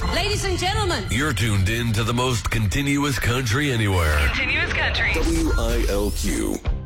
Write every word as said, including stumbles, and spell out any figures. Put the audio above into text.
Ladies and gentlemen, you're tuned in to the most continuous country anywhere. continuous country. W I L Q.